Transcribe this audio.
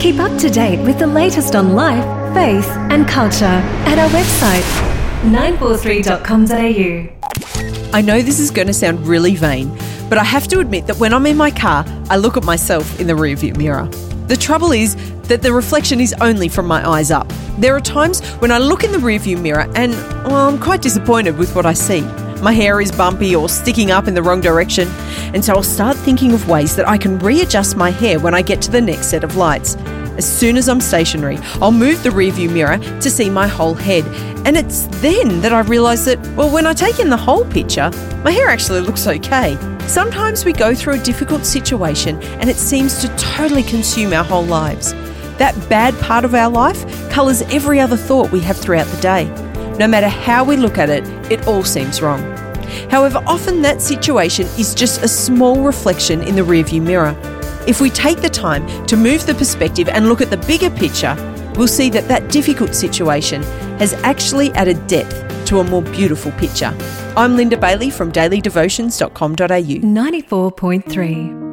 Keep up to date with the latest on life, faith and culture at our website 943.com.au. I know this is going to sound really vain, but I have to admit that when I'm in my car, I look at myself in the rearview mirror. The trouble is that the reflection is only from my eyes up. There are times when I look in the rearview mirror and, well, I'm quite disappointed with what I see. My hair is bumpy or sticking up in the wrong direction, and so I'll start thinking of ways that I can readjust my hair when I get to the next set of lights. As soon as I'm stationary, I'll move the rearview mirror to see my whole head, and it's then that I realise that, well, when I take in the whole picture, my hair actually looks okay. Sometimes we go through a difficult situation and it seems to totally consume our whole lives. That bad part of our life colours every other thought we have throughout the day. No matter how we look at it, it all seems wrong. However, often that situation is just a small reflection in the rearview mirror. If we take the time to move the perspective and look at the bigger picture, we'll see that that difficult situation has actually added depth to a more beautiful picture. I'm Linda Bailey from dailydevotions.com.au. 94.3